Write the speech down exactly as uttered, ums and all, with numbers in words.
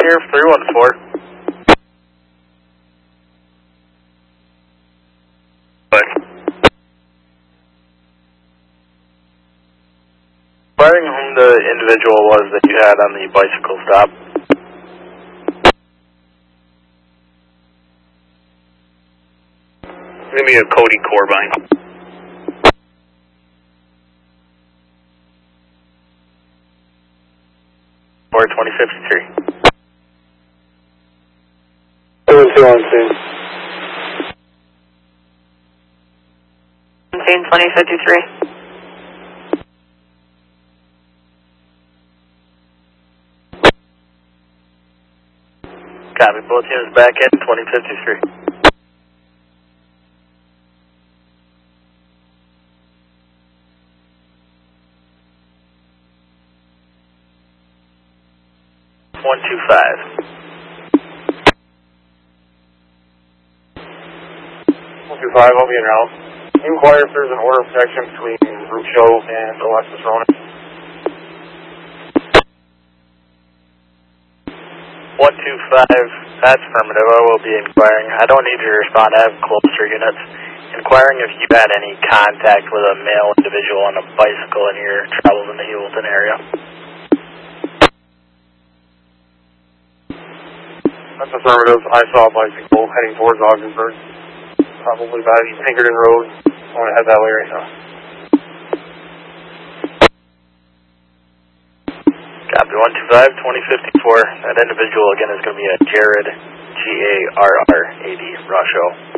here, three one four. Inquiring whom the individual was that you had on the bicycle stop. It's going to be a Cody Corbine. Or twenty fifty-three. two two on scene. Scene twenty fifty-three. Copy, both units back in twenty fifty-three. one two five. one two five, I'll be in route. Can you inquire if there's an order of protection between Rucho and Alexis Ronan? one two five, that's affirmative. I will be inquiring. I don't need you to respond. I have closer units. Inquiring if you had any contact with a male individual on a bicycle in your travels in the Hewlton area. That's affirmative. I saw a bicycle heading towards Augsburg. Probably by the Pinkerton Road. I want to head that way right now. Copy, one two five, twenty fifty-four. That individual again is going to be a Jared, G A R R A D, Rusho.